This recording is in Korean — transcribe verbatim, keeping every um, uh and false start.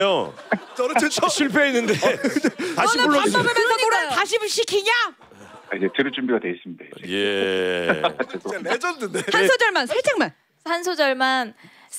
형, 저는 진짜 실패했는데 다시 너는 밥 불러주세요. 먹으면서 노래 다시 시키냐? 아, 이제 들을 준비가 돼 있습니다. 이제. 예. 진짜 레전드인데. 한 소절만 살짝만. 한 소절만